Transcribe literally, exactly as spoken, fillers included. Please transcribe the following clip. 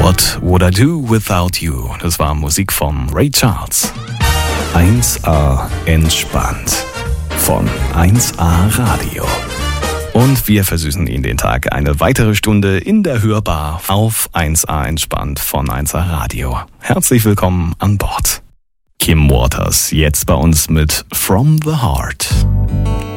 What Would I Do Without You? Das war Musik von Ray Charles. eins A entspannt von eins A Radio. Und wir versüßen Ihnen den Tag eine weitere Stunde in der Hörbar auf eins A entspannt von eins A Radio. Herzlich willkommen an Bord. Kim Waters jetzt bei uns mit From the Heart.